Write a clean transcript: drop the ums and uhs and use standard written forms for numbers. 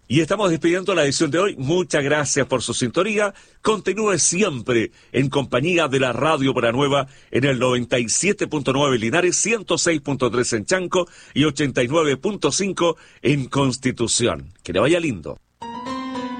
Y estamos despidiendo la edición de hoy. Muchas gracias por su sintonía. Continúe siempre en compañía de la Radio Buena Nueva en el 97.9 Linares, 106.3 en Chanco y 89.5 en Constitución. Que le vaya lindo.